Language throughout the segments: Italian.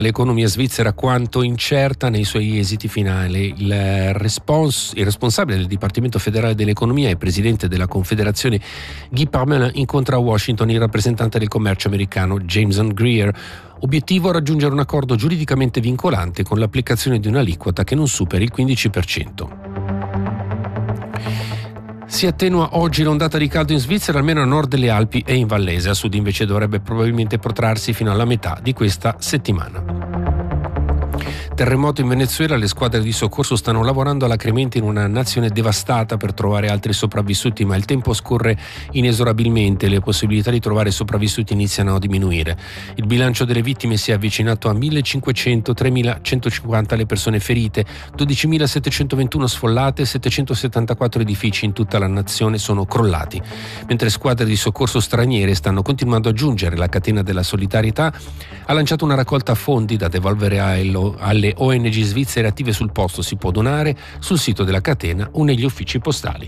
L'economia svizzera quanto incerta nei suoi esiti finali. Il responsabile del Dipartimento federale dell'economia e presidente della Confederazione Guy Parmelin incontra a Washington il rappresentante del commercio americano Jameson Greer. Obiettivo: raggiungere un accordo giuridicamente vincolante con l'applicazione di un'aliquota che non superi il 15%. Si attenua oggi l'ondata di caldo in Svizzera, almeno a nord delle Alpi e in Vallese. A sud invece dovrebbe probabilmente protrarsi fino alla metà di questa settimana. Terremoto in Venezuela, le squadre di soccorso stanno lavorando alacremente in una nazione devastata per trovare altri sopravvissuti, ma il tempo scorre inesorabilmente e le possibilità di trovare sopravvissuti iniziano a diminuire. Il bilancio delle vittime si è avvicinato a 1.500, 3.150 le persone ferite, 12.721 sfollate, 774 edifici in tutta la nazione sono crollati. Mentre squadre di soccorso straniere stanno continuando a giungere, la catena della solidarietà ha lanciato una raccolta fondi da devolvere alle ONG svizzere attive sul posto. Si può donare sul sito della catena o negli uffici postali.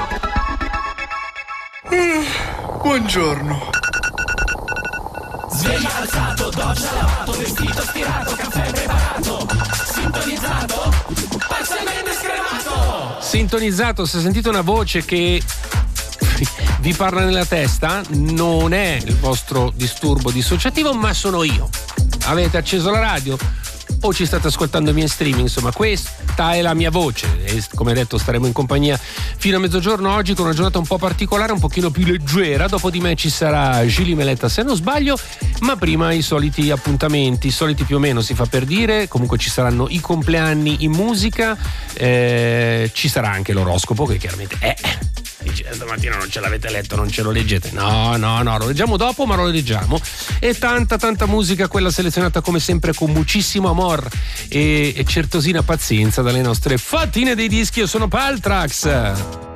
Buongiorno. Sveglia alzato, doccia lavato, vestito stirato, caffè preparato, sintonizzato, parzialmente scremato. Sintonizzato, se sentite una voce che vi parla nella testa, non è il vostro disturbo dissociativo, ma sono io. Avete acceso la radio o ci state ascoltando in streaming? Insomma, questa è la mia voce e, come detto, staremo in compagnia fino a mezzogiorno oggi con una giornata un po' particolare, un pochino più leggera. Dopo di me ci sarà Gili Meletta, se non sbaglio, ma prima i soliti appuntamenti, i soliti più o meno, si fa per dire. Comunque ci saranno i compleanni in musica, ci sarà anche l'oroscopo che chiaramente stamattina non ce l'avete letto, non ce lo leggete. No, lo leggiamo dopo, ma lo leggiamo. E tanta musica, quella selezionata come sempre con muchissimo amor e certosina pazienza dalle nostre fattine dei dischi. Io sono Paltrax.